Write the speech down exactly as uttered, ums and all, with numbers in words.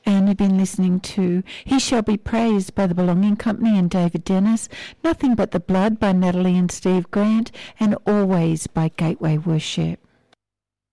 And you've been listening to He Shall Be Praised by the Belonging Company and David Dennis, Nothing But the Blood by Natalie and Steve Grant, and Always by Gateway Worship.